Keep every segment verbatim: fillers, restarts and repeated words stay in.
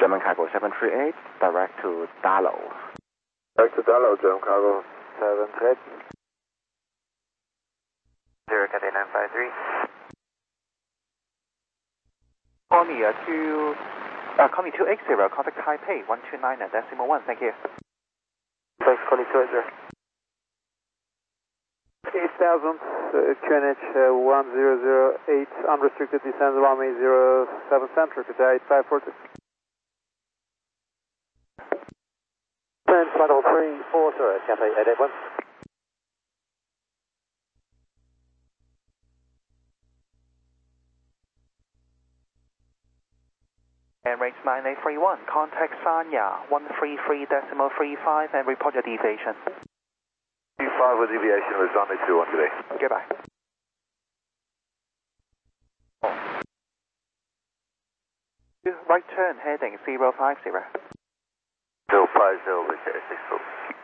German Cargo seven three eight, direct to Dalo. Direct to Dalo, German Cargo seven three eight. zero Cathay nine five three. Call me uh, two, uh, call me two eight zero, contact Taipei one two nine at decimal one, thank you. Thanks, calling two eight zero. eight thousand, uh, Q N H uh, one zero zero eight, unrestricted descent runway zero seven center, Cathay eight five four two. ten, final three four zero, Cathay eight eight one. And range nine eight three one, contact Sanya one three three decimal three five and report your deviation. two five with deviation was runway two one today. Goodbye. Right turn heading zero five zero. zero five zero with six four.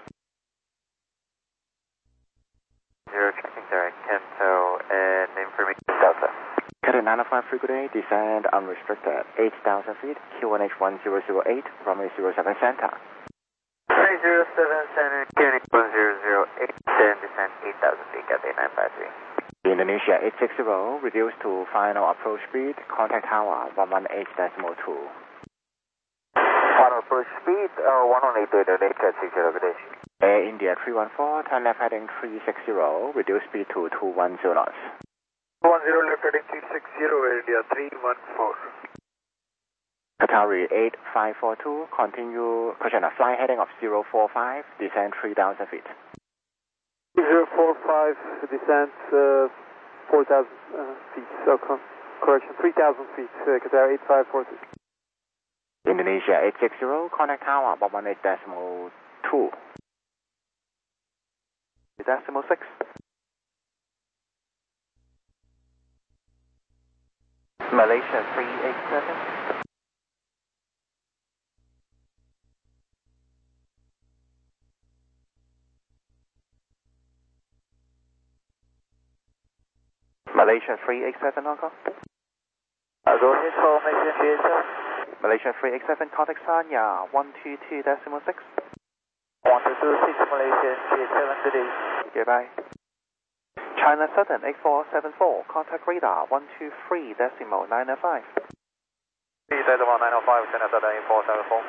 Zero tracking direct Kento and name for me Delta. Cathay nine five three, good day, descend unrestricted, eight thousand feet, Q N H one zero zero eight, runway zero seven center. three zero seven center, Q N H one zero zero eight, then descend eight thousand feet, Cathay nine five three. Indonesia eight six zero, reduced to final approach speed, contact tower one one eight decimal two. Final approach speed, uh, one one eight eight eight, cat six zero, good day. Air India three one four, turn left heading three six zero, reduced speed to two one zero knots. one zero left heading three six zero, Air India three one four. Qatari eight five four two, continue, question, a fly heading of zero four five, descend three thousand feet. zero four five, descent uh, four thousand uh, feet, so co correction, three thousand feet, uh, Qatar eight five four two. Indonesia eight six zero, contact tower one one eight decimal two. Decimal six. Malaysia three eight seven. Malaysia three eight seven, Hong Kong. Uh, go ahead, formation three eight seven. Malaysia three eight seven, contact Sanya one two two decimal six. one two two six, Malaysia three eight seven, good day. Goodbye. China Southern eight four seven four, contact radar one two three decimal nine oh five. three decimal nine oh five, China Southern eight four seven four.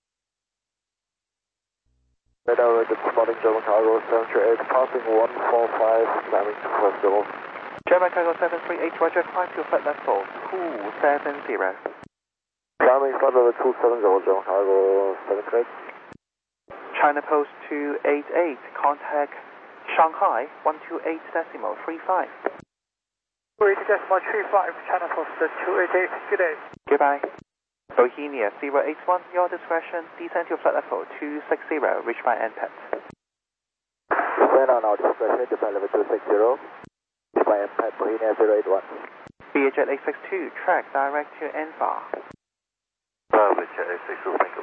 Radar ready for spotting German Cargo seven three eight, passing one four five, climbing to first level. German Cargo seven three eight, Roger, climb to flight level two seven zero. Climbing flight level two seven zero, German Cargo seven three eight. China Post two eight eight, contact Shanghai one two eight decimal three five. two eight decimal three five, China Post two eight eight, good day. Goodbye. Bohemia zero eight one, your discretion, descend to flight level two six zero, reach by N P E T. Stand on our discretion, descend level two six zero, reach by N P E T, Bohemia zero eight one. B H J eight six two, track direct to N F A R. Bravo, eight six two, thank you.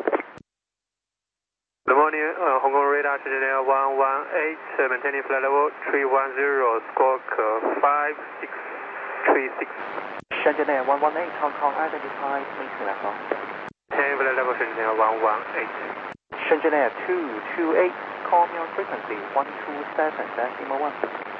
Good morning, uh, Hong Kong radar Shenzhen one one eight, uh, maintaining flight level three one zero, squawk uh, five six three six. Shenzhen one one eight, Hong Kong identified meeting level. ten flight level Shenzhen one one eight. Shenzhen two two eight, call me on frequency one two seven decimal one.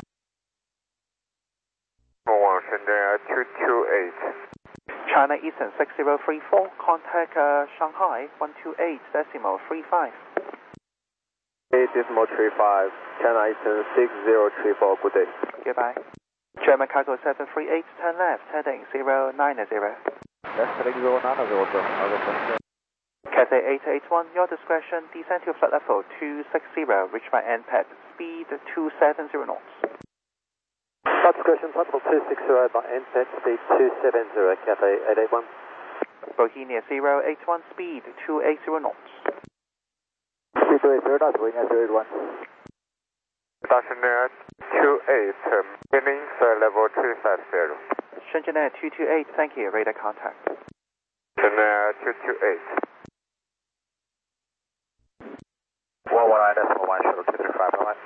one Shenzhen two two eight. China Eastern six zero three four, contact uh, Shanghai one two eight decimal three five. eight decimal three five, China Eastern six zero three four, good day. Goodbye. German Cargo seven three eight, turn left, heading zero nine zero. Left heading zero nine zero, German Cargo seven three eight. Cathay eight eight one, your discretion, descend to flight level two six zero, reach by N P E T, speed two seven zero knots. Flight discretion, flight level two six zero by N P E T, speed two seven zero, Cathay eight eight one. Bohemia zero eight one, speed two eight zero knots. Speed two eight zero knots, Bohemia zero eight one. Shenzhen two eight, maintaining flight level two five zero. Shenzhen two two eight, thank you, radar contact. Shenzhen two two eight. one one nine decimal one, shuttle two three five, one.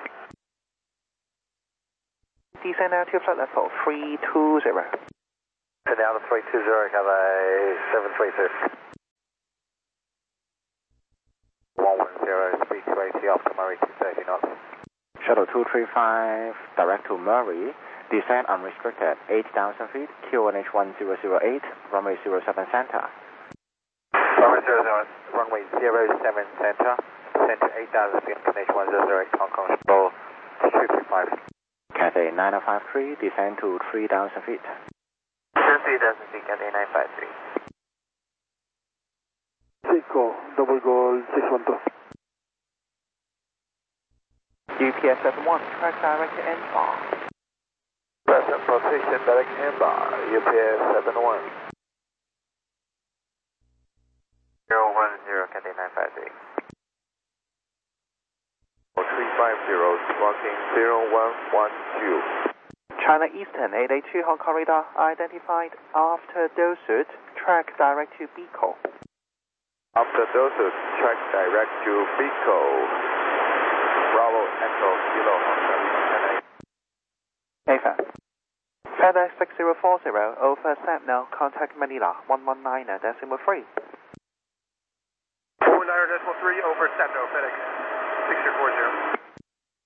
Descend now to flight level three two zero. Descend down to three two zero, Cathay seven three two. zero, speed two eighty off to Murray two thirty knots. Shuttle two three five, direct to Murray, descend unrestricted, eight thousand feet, Q N H one zero zero eight, runway zero seven center. Runway zero zero, runway zero seven center, descend to eight thousand feet, Q N H one zero zero eight, Hong Kong, Shuttle two three five. Cathay nine five three, descend to three thousand feet. Descend three thousand feet, Cathay nine five three. Seiko, double goal six one two. U P S seven one, track direct to N bar. Present position, direct N bar, U P S seven one. zero one zero, Cathay nine five three. three five zero, squawking zero one one two. China Eastern eight eight two, Hong Kong radar identified after Dosud, track direct to Biko. After Dosud, track direct to Biko. Bravo, Echo, Kilo, Hong Kong, A F A. FedEx six zero four zero, over Sentinel, contact Manila one one nine decimal three. four nine decimal three,